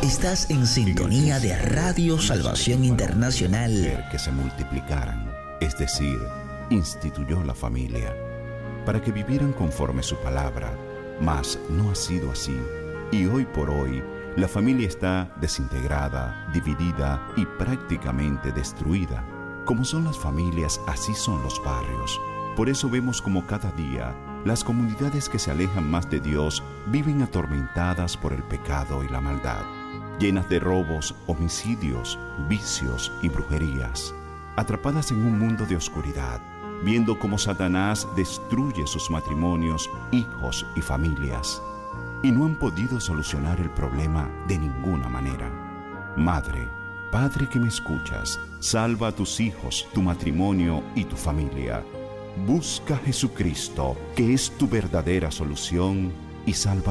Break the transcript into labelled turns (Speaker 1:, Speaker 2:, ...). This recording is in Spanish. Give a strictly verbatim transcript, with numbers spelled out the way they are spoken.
Speaker 1: Estás en sintonía de Radio Salvación Internacional.
Speaker 2: Que se multiplicaran, es decir, instituyó la familia, para que vivieran conforme su palabra, mas no ha sido así. Y hoy por hoy, la familia está desintegrada, dividida y prácticamente destruida. Como son las familias, así son los barrios. Por eso vemos como cada día las comunidades que se alejan más de Dios viven atormentadas por el pecado y la maldad, llenas de robos, homicidios, vicios y brujerías, atrapadas en un mundo de oscuridad, viendo cómo Satanás destruye sus matrimonios, hijos y familias, y no han podido solucionar el problema de ninguna manera. Madre, padre que me escuchas, salva a tus hijos, tu matrimonio y tu familia. Busca a Jesucristo, que es tu verdadera solución, y salva